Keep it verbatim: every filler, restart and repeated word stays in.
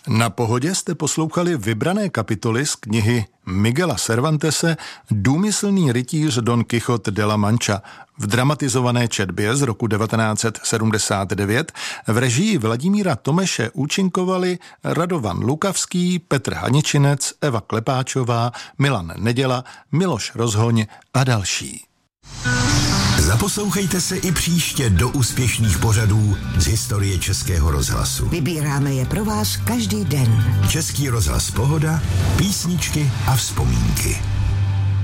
Na Pohodě jste poslouchali vybrané kapitoly z knihy Miguela Cervantese Důmyslný rytíř Don Quijote de la Mancha v dramatizované četbě z roku devatenáct set sedmdesát devět v režii Vladimíra Tomeše účinkovali Radovan Lukavský, Petr Haničinec, Eva Klepáčová, Milan Neděla, Miloš Rozhoň a další. Zaposlouchejte se i příště do úspěšných pořadů z historie Českého rozhlasu. Vybíráme je pro vás každý den. Český rozhlas Pohoda, písničky a vzpomínky.